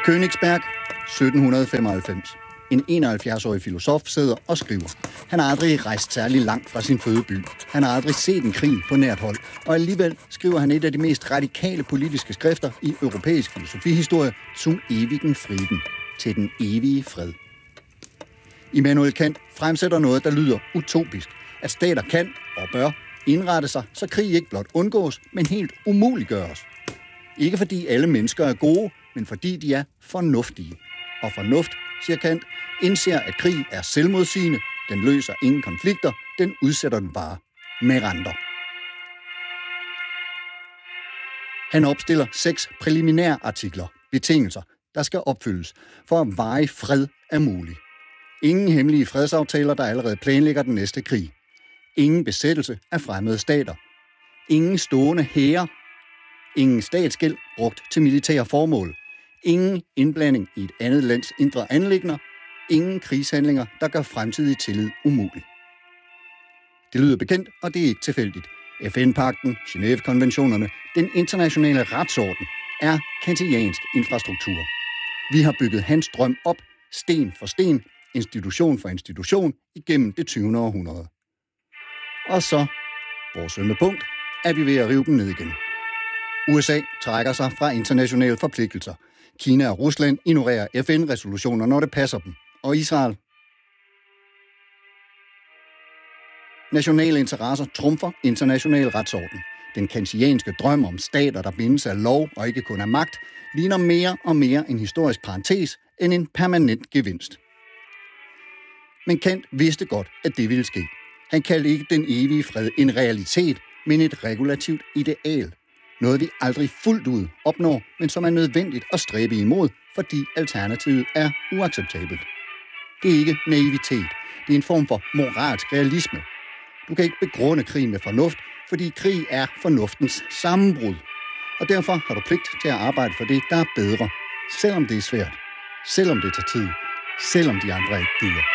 Königsberg, 1795. En 71-årig filosof sidder og skriver. Han har aldrig rejst særlig langt fra sin fødeby. Han har aldrig set en krig på nært hold. Og alligevel skriver han et af de mest radikale politiske skrifter i europæisk filosofihistorie, Zum ewigen Frieden, til den evige fred. Immanuel Kant fremsætter noget, der lyder utopisk. At stater kan og bør indrette sig, så krig ikke blot undgås, men helt umuliggøres. Ikke fordi alle mennesker er gode, men fordi de er fornuftige. Og fornuft, siger Kant, indser, at krig er selvmodsigende, den løser ingen konflikter, den udsætter den bare med renter. Han opstiller 6 præliminære artikler, betingelser, der skal opfyldes, for at varig fred er mulig. Ingen hemmelige fredsaftaler, der allerede planlægger den næste krig. Ingen besættelse af fremmede stater. Ingen stående hære. Ingen statsgæld brugt til militære formål. Ingen indblanding i et andet lands indre anliggender. Ingen krigshandlinger, der gør fremtidig tillid umulig. Det lyder bekendt, og det er ikke tilfældigt. FN-pagten, Genève-konventionerne, den internationale retsorden er kantiansk infrastruktur. Vi har bygget hans drøm op, sten for sten, institution for institution, igennem det 20. århundrede. Og så, vores vendepunkt, er vi ved at rive dem ned igen. USA trækker sig fra internationale forpligtelser. Kina og Rusland ignorerer FN-resolutioner, når det passer dem. Og Israel? Nationale interesser trumfer international retsorden. Den kantianske drøm om stater, der bindes af lov og ikke kun af magt, ligner mere og mere en historisk parentes end en permanent gevinst. Men Kant vidste godt, at det ville ske. Han kaldte ikke den evige fred en realitet, men et regulativt ideal. Noget vi aldrig fuldt ud opnår, men som er nødvendigt at stræbe imod, fordi alternativet er uacceptabelt. Det er ikke naivitet. Det er en form for moralsk realisme. Du kan ikke begrunde krig med fornuft, fordi krig er fornuftens sammenbrud. Og derfor har du pligt til at arbejde for det, der er bedre. Selvom det er svært. Selvom det tager tid. Selvom de andre ikke gider.